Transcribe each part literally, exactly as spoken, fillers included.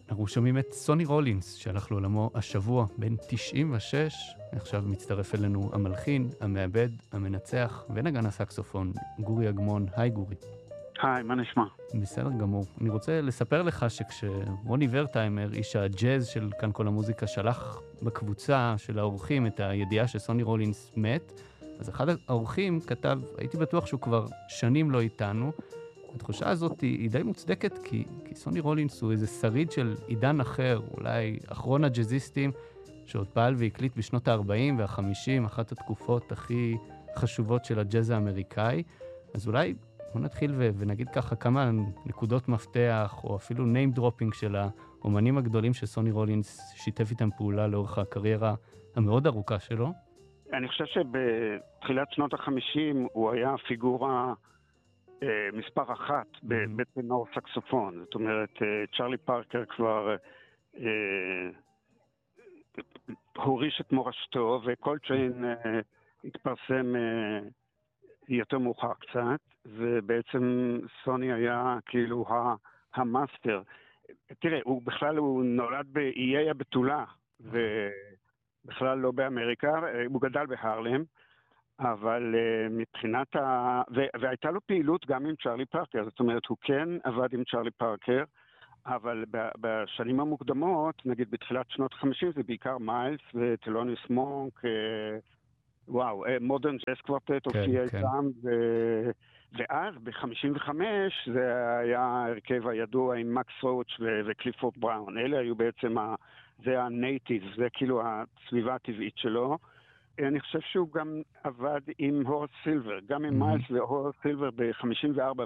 אנחנו שומעים את סוני רולינס, שהלך לעולמו השבוע, בן תשעים ושש. עכשיו מצטרף אלינו המלחין, המעבד, המנצח ונגן הסקסופון, גורי אגמון. היי גורי. היי, מה נשמע? בסדר גמור. אני רוצה לספר לך שכשרוני ורטהיימר, איש הג'אז של כאן כל המוזיקה, שלח בקבוצה של האורחים את הידיעה שסוני רולינס מת, אז אחד האורחים כתב, הייתי בטוח שהוא כבר שנים לא איתנו. התחושה הזאת היא, היא די מוצדקת, כי, כי סוני רולינס הוא איזה שריד של עידן אחר, אולי אחרון הג'אזיסטים, שעוד פעל והקליט בשנות ה-ארבעים וה-חמישים, אחת התקופות הכי חשובות של הג'אז האמריקאי. אז אולי בוא נתחיל ו- ונגיד ככה כמה נקודות מפתח, או אפילו name dropping של האומנים הגדולים שסוני רולינס שיתף איתם פעולה לאורך הקריירה המאוד ארוכה שלו. אני חושב שבתחילת שנות ה-חמישים הוא היה פיגורה אה, מספר אחת mm-hmm. בטנור סקסופון. זאת אומרת, אה, צ'רלי פארקר כבר אה, הוריש את מורשתו, וקולטריין אה, התפרסם אה, יותר מאוחר קצת, ובעצם סוני היה כאילו המאסטר. תראה, הוא בכלל הוא נולד באיי הבתולה, ובכלל לא באמריקה, הוא גדל בהרלם, אבל uh, מבחינת ה... ו- והייתה לו פעילות גם עם צ'רלי פארקר, זאת אומרת, הוא כן עבד עם צ'רלי פארקר, אבל ב- בשנים המוקדמות, נגיד בתחילת שנות ה-חמישים, זה בעיקר מיילס וטלוניוס מונק, uh, וואו, מודרן ג'אז קוורטט הופיע איתם, ו- ואז ב-חמישים וחמש זה היה הרכב הידוע עם מקס רוץ' ו- וקליפורד בראון. אלה היו בעצם, ה- זה הנייטיב, זה כאילו הסביבה הטבעית שלו. אני חושב שהוא גם עבד עם הורס סילבר, גם עם מיילס mm-hmm. והורס סילבר ב-חמישים וארבע.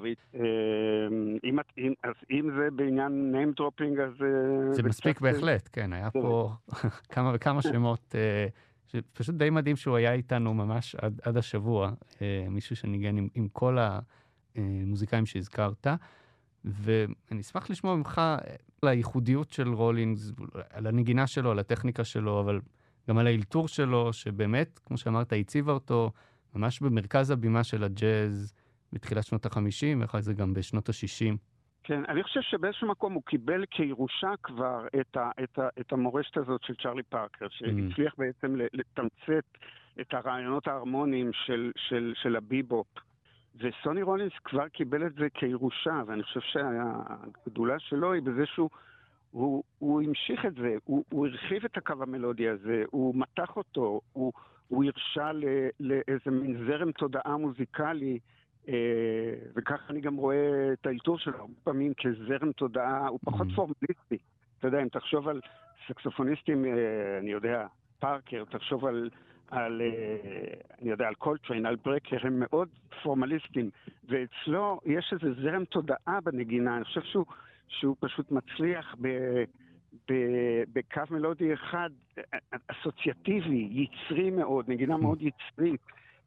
אם, אז אם זה בעניין name dropping, אז... זה מספיק בהחלט, כן. היה פה כמה וכמה שמות... שפשוט די מדהים שהוא היה איתנו ממש עד, עד השבוע, אה, מישהו שניגן עם, עם כל המוזיקאים שהזכרת, ואני אשמח לשמוע ממך על הייחודיות של רולינס, על הנגינה שלו, על הטכניקה שלו, אבל גם על האלתור שלו, שבאמת, כמו שאמרת, הציבה אותו ממש במרכז הבימה של הג'אז בתחילת שנות ה-חמישים, ואחרי זה גם בשנות ה-שישים. כן, אני חושב שבאיזשהו מקום הוא קיבל כירושה כבר את, ה, את, ה, את המורשת הזאת של צ'רלי פארקר, שהצליח mm. בעצם לתמצת את הרעיונות ההרמוניים של, של, של הביבופ. וסוני רולינס כבר קיבל את זה כירושה, ואני חושב שהגדולה שלו היא בזה שהוא הוא, הוא המשיך את זה, הוא, הוא הרחיב את הקו המלודי הזה, הוא מתח אותו, הוא, הוא הרשה ל, לאיזה מין זרם תודעה מוזיקלי, וכך אני גם רואה את האלתור שלו, הרבה פעמים כזרם תודעה, הוא פחות פורמליסטי. אתה יודע, אם תחשוב על סקסופוניסטים, אני יודע, פארקר, תחשוב על, על אני יודע, על קולטריין, על ברקר, הם מאוד פורמליסטים, ואצלו יש איזה זרם תודעה בנגינה. אני חושב שהוא, שהוא פשוט מצליח ב, ב, בקו מלודי אחד, אסוציאטיבי, יצרי מאוד, נגינה מאוד יצרית.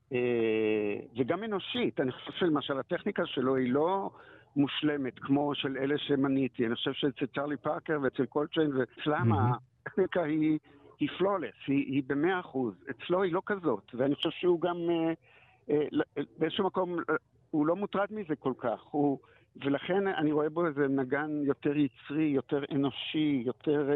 וגם אנושית. אני חושב שלמשל הטכניקה שלו היא לא מושלמת כמו של אלה שמניתי. אני חושב שאצל צ'רלי פארקר ואצל קולטריין ואצלם הטכניקה היא היא פלולס, היא, היא במאה אחוז. אצלו היא לא כזאת, ואני חושב שהוא גם באיזשהו מקום הוא לא מוטרד מזה כל כך. הוא, ולכן אני רואה בו איזה נגן יותר יצרי, יותר אנושי, יותר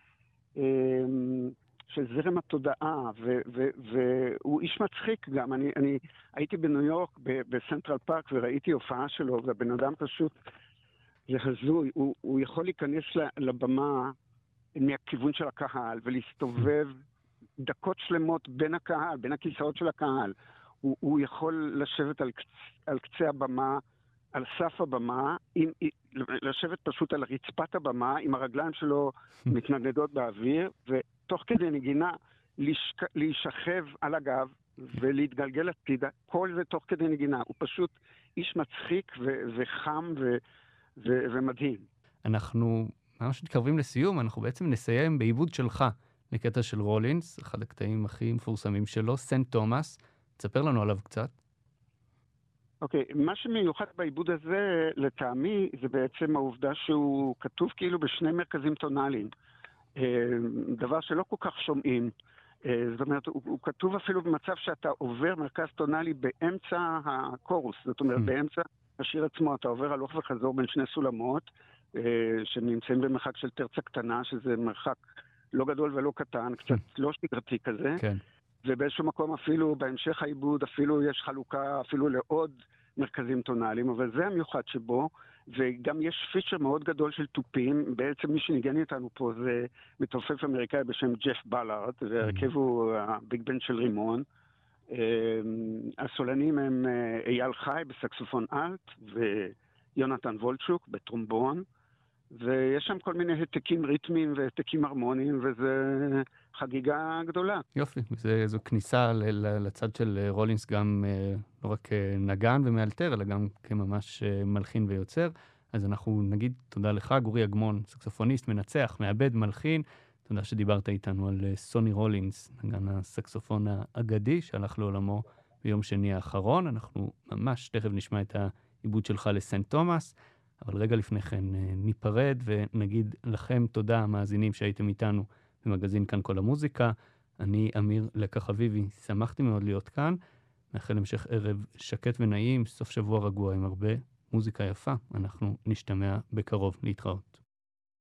של זרם התודעה, והוא איש מצחיק גם. אני, אני הייתי בניו יורק, בסנטרל פארק, וראיתי הופעה שלו, והבן אדם פשוט, זה הזוי, הוא, הוא יכול להיכנס לבמה מהכיוון של הקהל, ולהסתובב דקות שלמות בין הקהל, בין הכיסאות של הקהל. הוא, הוא יכול לשבת על, על קצה הבמה, על סף הבמה, עם, לשבת פשוט על רצפת הבמה, עם הרגליים שלו מתנדנדות באוויר, ותוך כדי נגינה להשכ... להישכב על הגב ולהתגלגל הצידה, כל זה תוך כדי נגינה. הוא פשוט איש מצחיק ו... וחם ו... ו... ומדהים. אנחנו ממש מתקרבים לסיום, אנחנו בעצם נסיים בעיבוד שלך לקטע של רולינס, אחד הקטעים הכי מפורסמים שלו, סנט תומאס. תספר לנו עליו קצת. אוקיי, okay, מה שמיוחד בעיבוד הזה, לטעמי, זה בעצם העובדה שהוא כתוב כאילו בשני מרכזים טונליים. דבר שלא כל כך שומעים. זאת אומרת, הוא, הוא כתוב אפילו במצב שאתה עובר מרכז טונלי באמצע הקורוס. זאת אומרת, mm. באמצע השיר עצמו אתה עובר הלוך וחזור בין שני סולמות, שנמצאים במרחק של טרצה קטנה, שזה מרחק לא גדול ולא קטן, קצת לא שגרתי כזה. כן. ובאיזשהו מקום אפילו, בהמשך העיבוד, אפילו יש חלוקה אפילו לעוד מרכזים טונאליים, אבל זה המיוחד שבו, וגם יש פיצ'ר מאוד גדול של טופים. בעצם מי שניגן איתנו פה זה מתופף אמריקאי בשם ג'ף בלארד, והרכב הוא הביג בנד של רימון. הסולנים הם אייל חי בסקסופון אלט, ויונתן וולצ'וק בטרומבון, ויש שם כל מיני העתקים ריתמיים והעתקים הרמוניים, וזה חגיגה גדולה. יופי, זה, זו כניסה ל, ל, לצד של רולינס גם לא רק נגן ומאלתר, אלא גם כממש מלחין ויוצר. אז אנחנו נגיד תודה לך, גורי אגמון, סקסופוניסט, מנצח, מעבד, מלחין. תודה שדיברת איתנו על סוני רולינס, נגן הסקסופון האגדי שהלך לעולמו ביום שני האחרון. אנחנו ממש תכף נשמע את העיבוד שלך לסנט תומאס, אבל רגע לפני כן ניפרד ונגיד לכם תודה, המאזינים שהייתם איתנו במגזין כאן כל המוזיקה. אני אמיר לקח אביבי, שמחתי מאוד להיות כאן. מאחל המשך ערב שקט ונעים, סוף שבוע רגוע עם הרבה מוזיקה יפה. אנחנו נשתמע בקרוב, להתראות.